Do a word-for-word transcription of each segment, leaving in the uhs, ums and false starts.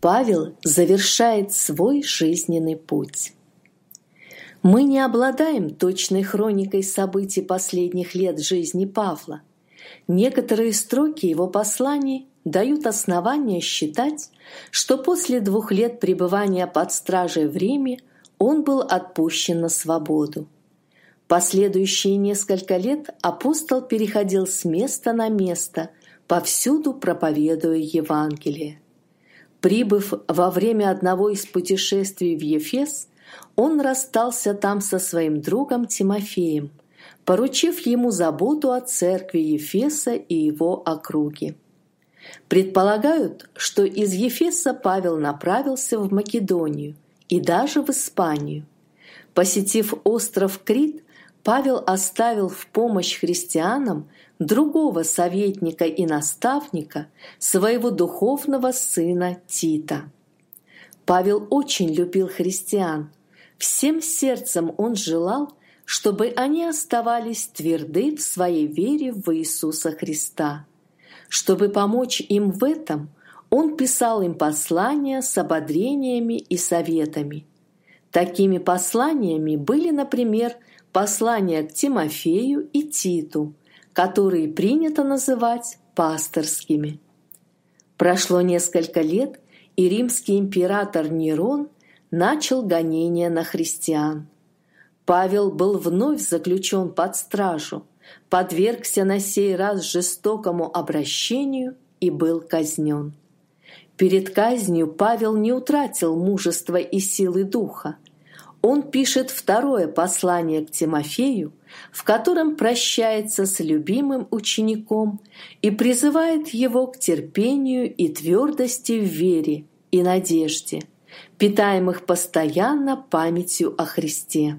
Павел завершает свой жизненный путь. Мы не обладаем точной хроникой событий последних лет жизни Павла. Некоторые строки его посланий дают основания считать, что после двух лет пребывания под стражей в Риме он был отпущен на свободу. Последующие несколько лет апостол переходил с места на место, повсюду проповедуя Евангелие. Прибыв во время одного из путешествий в Ефес, он расстался там со своим другом Тимофеем, поручив ему заботу о церкви Ефеса и его округе. Предполагают, что из Ефеса Павел направился в Македонию и даже в Испанию. Посетив остров Крит, Павел оставил в помощь христианам другого советника и наставника, своего духовного сына Тита. Павел очень любил христиан. Всем сердцем он желал, чтобы они оставались тверды в своей вере в Иисуса Христа. Чтобы помочь им в этом, он писал им послания с ободрениями и советами. Такими посланиями были, например, послания к Тимофею и Титу, которые принято называть пасторскими. Прошло несколько лет, и римский император Нерон начал гонения на христиан. Павел был вновь заключен под стражу, подвергся на сей раз жестокому обращению и был казнен. Перед казнью Павел не утратил мужества и силы духа. Он пишет второе послание к Тимофею, в котором прощается с любимым учеником и призывает его к терпению и твердости в вере и надежде, питаемых постоянно памятью о Христе.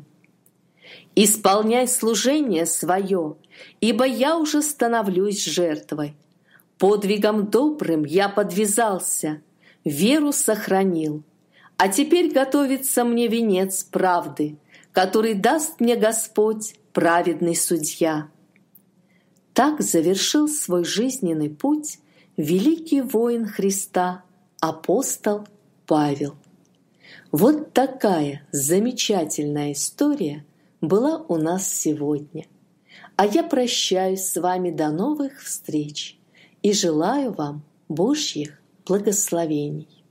«Исполняй служение свое, ибо я уже становлюсь жертвой. Подвигом добрым я подвязался, веру сохранил. А теперь готовится мне венец правды, который даст мне Господь, праведный судья». Так завершил свой жизненный путь великий воин Христа, апостол Павел. Вот такая замечательная история была у нас сегодня. А я прощаюсь с вами до новых встреч и желаю вам Божьих благословений.